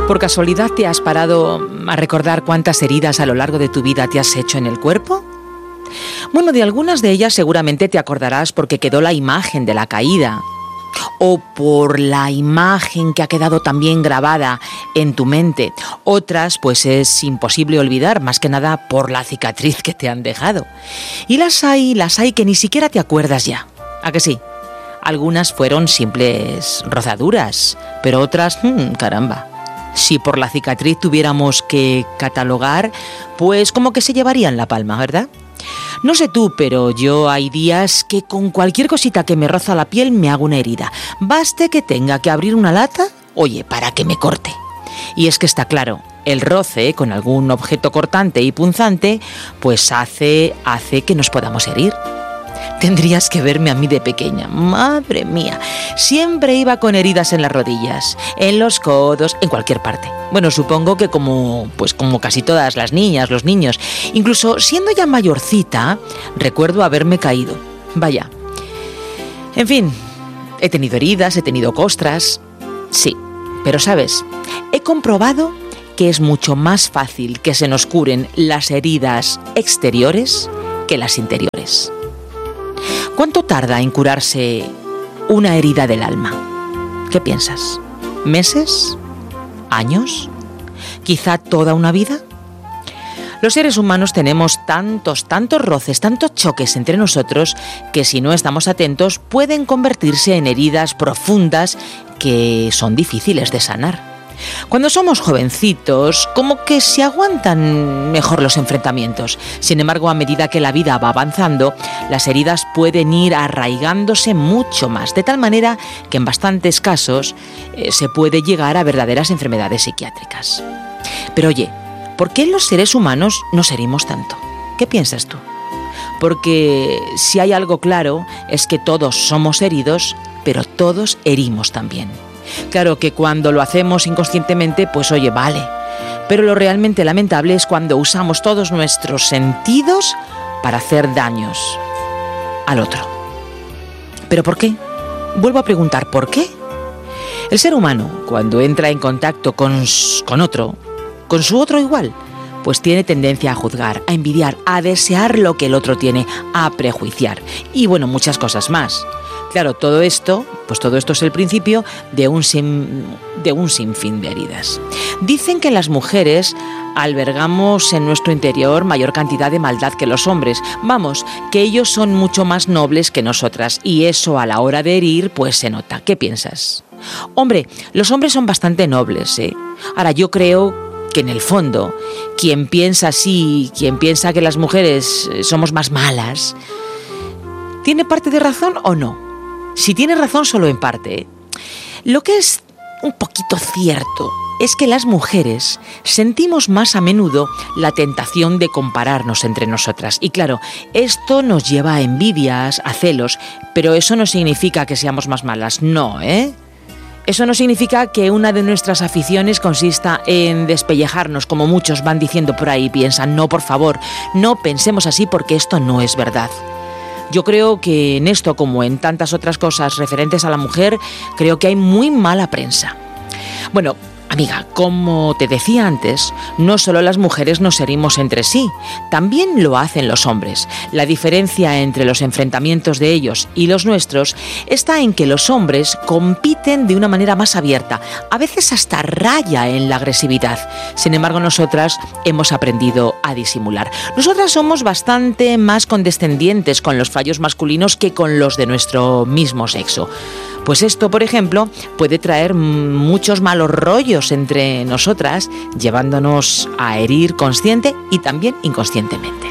¿Por casualidad te has parado a recordar cuántas heridas a lo largo de tu vida te has hecho en el cuerpo? Bueno, de algunas de ellas seguramente te acordarás porque quedó la imagen de la caída, o por la imagen que ha quedado también grabada en tu mente. Otras, pues es imposible olvidar, más que nada por la cicatriz que te han dejado. Y las hay que ni siquiera te acuerdas ya. ¿A que sí? Algunas fueron simples rozaduras, pero otras, caramba. Si por la cicatriz tuviéramos que catalogar, pues como que se llevarían la palma, ¿verdad? No sé tú, pero yo hay días que con cualquier cosita que me roza la piel me hago una herida. Baste que tenga que abrir una lata, oye, para que me corte. Y es que está claro, el roce con algún objeto cortante y punzante, pues hace que nos podamos herir. Tendrías que verme a mí de pequeña, madre mía, siempre iba con heridas en las rodillas, en los codos, en cualquier parte. Bueno, supongo que como casi todas las niñas, los niños, incluso siendo ya mayorcita, recuerdo haberme caído. Vaya. En fin, he tenido heridas, he tenido costras, sí, pero ¿sabes? He comprobado que es mucho más fácil que se nos curen las heridas exteriores que las interiores. ¿Cuánto tarda en curarse una herida del alma? ¿Qué piensas? ¿Meses? ¿Años? ¿Quizá toda una vida? Los seres humanos tenemos tantos roces, tantos choques entre nosotros que si no estamos atentos pueden convertirse en heridas profundas que son difíciles de sanar. Cuando somos jovencitos, como que se aguantan mejor los enfrentamientos. Sin embargo, a medida que la vida va avanzando, las heridas pueden ir arraigándose mucho más, de tal manera que en bastantes casos se puede llegar a verdaderas enfermedades psiquiátricas. Pero oye, ¿por qué los seres humanos nos herimos tanto? ¿Qué piensas tú? Porque si hay algo claro es que todos somos heridos, pero todos herimos también. Claro que cuando lo hacemos inconscientemente, pues oye, vale. Pero lo realmente lamentable es cuando usamos todos nuestros sentidos para hacer daños al otro. ¿Pero por qué? Vuelvo a preguntar, ¿por qué? El ser humano, cuando entra en contacto con otro, con su otro igual, pues tiene tendencia a juzgar, a envidiar, a desear lo que el otro tiene, a prejuiciar y bueno, muchas cosas más. Claro, todo esto es el principio de un sinfín de heridas. Dicen que las mujeres albergamos en nuestro interior mayor cantidad de maldad que los hombres. Vamos, que ellos son mucho más nobles que nosotras y eso a la hora de herir pues se nota. ¿Qué piensas? Hombre, los hombres son bastante nobles, ¿eh? Ahora, yo creo que en el fondo, quien piensa así, quien piensa que las mujeres somos más malas, ¿tiene parte de razón o no? Si tiene razón, solo en parte. Lo que es un poquito cierto es que las mujeres sentimos más a menudo la tentación de compararnos entre nosotras. Y claro, esto nos lleva a envidias, a celos, pero eso no significa que seamos más malas, no, ¿eh? Eso no significa que una de nuestras aficiones consista en despellejarnos, como muchos van diciendo por ahí, piensan, no, por favor, no pensemos así porque esto no es verdad. Yo creo que en esto, como en tantas otras cosas referentes a la mujer, creo que hay muy mala prensa. Bueno, amiga, como te decía antes, no solo las mujeres nos herimos entre sí, también lo hacen los hombres. La diferencia entre los enfrentamientos de ellos y los nuestros está en que los hombres compiten de una manera más abierta, a veces hasta raya en la agresividad. Sin embargo, nosotras hemos aprendido a disimular. Nosotras somos bastante más condescendientes con los fallos masculinos que con los de nuestro mismo sexo. Pues esto, por ejemplo, puede traer muchos malos rollos entre nosotras, llevándonos a herir consciente y también inconscientemente.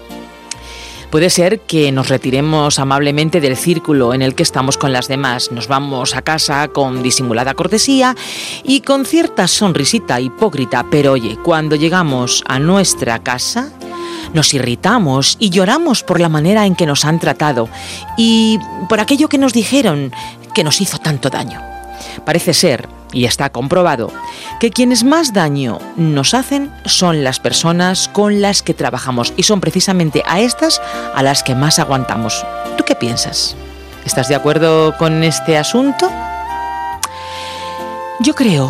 Puede ser que nos retiremos amablemente del círculo en el que estamos con las demás, nos vamos a casa con disimulada cortesía y con cierta sonrisita hipócrita, pero oye, cuando llegamos a nuestra casa, nos irritamos y lloramos por la manera en que nos han tratado y por aquello que nos dijeron que nos hizo tanto daño. Parece ser, y está comprobado, que quienes más daño nos hacen son las personas con las que trabajamos y son precisamente a estas a las que más aguantamos. ¿Tú qué piensas? ¿Estás de acuerdo con este asunto? Yo creo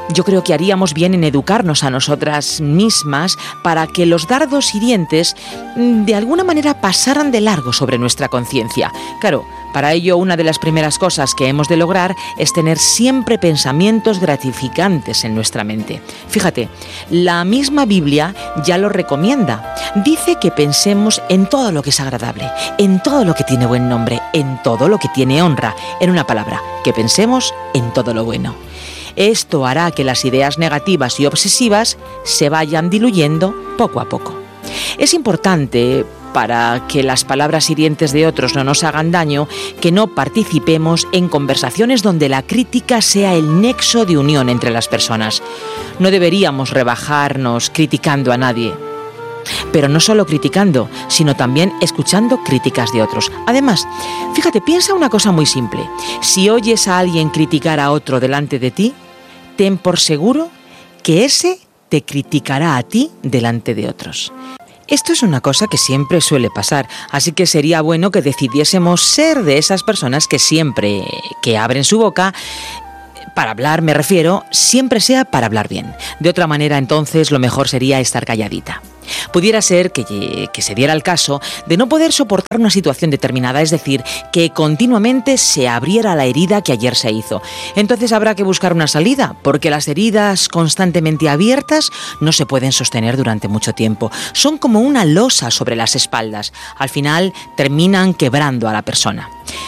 Yo creo que haríamos bien en educarnos a nosotras mismas para que los dardos hirientes de alguna manera pasaran de largo sobre nuestra conciencia. Claro, para ello una de las primeras cosas que hemos de lograr es tener siempre pensamientos gratificantes en nuestra mente. Fíjate, la misma Biblia ya lo recomienda. Dice que pensemos en todo lo que es agradable, en todo lo que tiene buen nombre, en todo lo que tiene honra. En una palabra, que pensemos en todo lo bueno. Esto hará que las ideas negativas y obsesivas se vayan diluyendo poco a poco. Es importante, para que las palabras hirientes de otros no nos hagan daño, que no participemos en conversaciones donde la crítica sea el nexo de unión entre las personas. No deberíamos rebajarnos criticando a nadie. Pero no solo criticando, sino también escuchando críticas de otros. Además, fíjate, piensa una cosa muy simple. Si oyes a alguien criticar a otro delante de ti, ten por seguro que ese te criticará a ti delante de otros. Esto es una cosa que siempre suele pasar, así que sería bueno que decidiésemos ser de esas personas que siempre que abren su boca, para hablar me refiero, siempre sea para hablar bien. De otra manera, entonces, lo mejor sería estar calladita. Pudiera ser que se diera el caso de no poder soportar una situación determinada, es decir, que continuamente se abriera la herida que ayer se hizo. Entonces habrá que buscar una salida, porque las heridas constantemente abiertas no se pueden sostener durante mucho tiempo. Son como una losa sobre las espaldas. Al final terminan quebrando a la persona.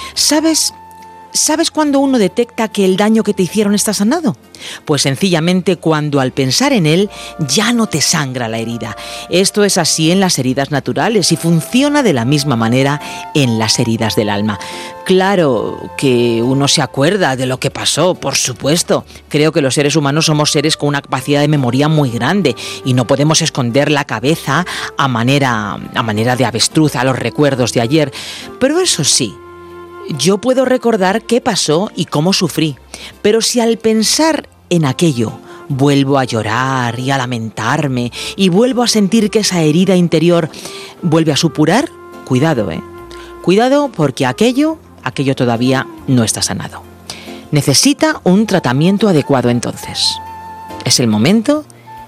¿Sabes cuándo uno detecta que el daño que te hicieron está sanado? Pues sencillamente cuando al pensar en él ya no te sangra la herida. Esto es así en las heridas naturales y funciona de la misma manera en las heridas del alma. Claro que uno se acuerda de lo que pasó, por supuesto. Creo que los seres humanos somos seres con una capacidad de memoria muy grande y no podemos esconder la cabeza a manera de avestruz a los recuerdos de ayer. Pero eso sí, yo puedo recordar qué pasó y cómo sufrí, pero si al pensar en aquello vuelvo a llorar y a lamentarme y vuelvo a sentir que esa herida interior vuelve a supurar, cuidado, Cuidado, porque aquello todavía no está sanado. Necesita un tratamiento adecuado entonces. Es el momento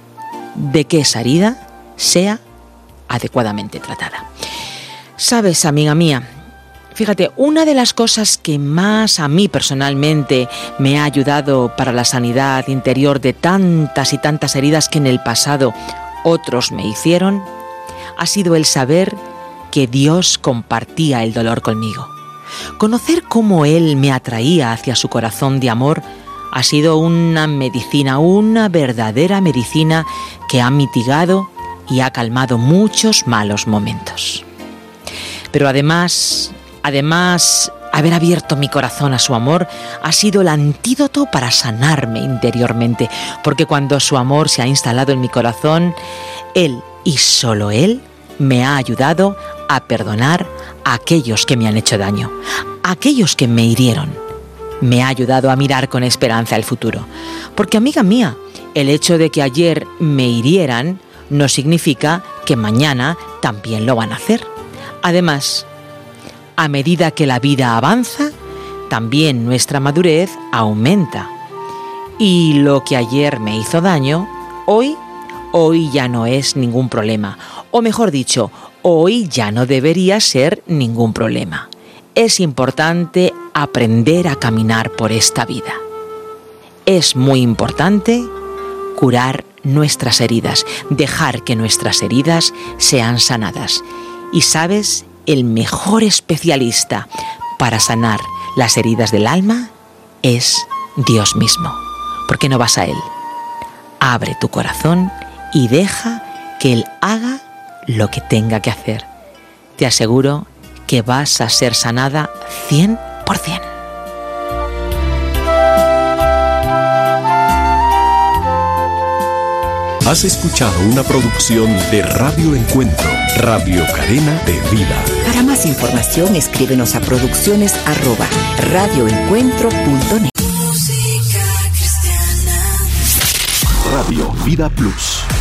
de que esa herida sea adecuadamente tratada. ¿Sabes, amiga mía? Fíjate, una de las cosas que más a mí personalmente me ha ayudado para la sanidad interior de tantas y tantas heridas que en el pasado otros me hicieron, ha sido el saber que Dios compartía el dolor conmigo. Conocer cómo Él me atraía hacia su corazón de amor ha sido una medicina, una verdadera medicina que ha mitigado y ha calmado muchos malos momentos. Pero además, haber abierto mi corazón a su amor ha sido el antídoto para sanarme interiormente, porque cuando su amor se ha instalado en mi corazón, Él y solo Él me ha ayudado a perdonar a aquellos que me han hecho daño, a aquellos que me hirieron. Me ha ayudado a mirar con esperanza el futuro. Porque, amiga mía, el hecho de que ayer me hirieran no significa que mañana también lo van a hacer. Además, a medida que la vida avanza, también nuestra madurez aumenta. Y lo que ayer me hizo daño, hoy ya no es ningún problema. O mejor dicho, hoy ya no debería ser ningún problema. Es importante aprender a caminar por esta vida. Es muy importante curar nuestras heridas, dejar que nuestras heridas sean sanadas. Y ¿sabes? El mejor especialista para sanar las heridas del alma es Dios mismo. ¿Por qué no vas a Él? Abre tu corazón y deja que Él haga lo que tenga que hacer. Te aseguro que vas a ser sanada 100%. Has escuchado una producción de Radio Encuentro, Radio Cadena de Vida. Para más información, escríbenos a producciones@radioencuentro.net. Radio Vida Plus.